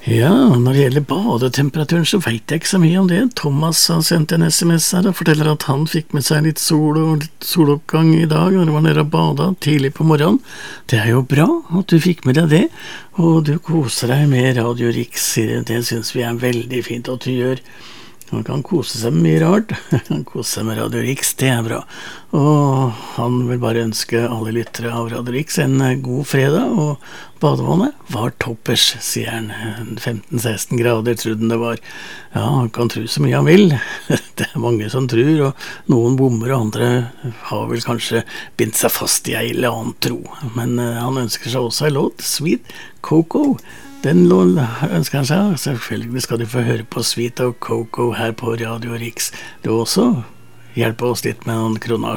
Ja, når det gjelder badetemperaturen så vet jeg ikke så mye om det. Thomas har sendt en SMS her og forteller at han fikk med seg litt sol og litt soloppgang i dag når han var nede og bada tidlig på morgenen. Det er jo bra at du fikk med deg det, og du koser deg med Radio Rix. Det synes vi er veldig fint at du gjør. Han kan kose seg med mye rart. Han kan kose seg med Radio Rix, det er bra. Og han vil bare ønske alle lyttere av Radio Rix en god fredag, og badevannet var toppers, sier han. 15-16 grader trodde han det var. Ja, han kan tro så mye han vil. Det er mange som tror, og noen bommer, og andre har vel kanskje bindt seg fast i en eller annen tro. Men han ønsker seg også en låt, Sweet Coco. Den ønsker han seg. Selvfølgelig skal du få høre på Sweet og Coco her på Radio Rix. Du også hjelper oss litt med noen kroner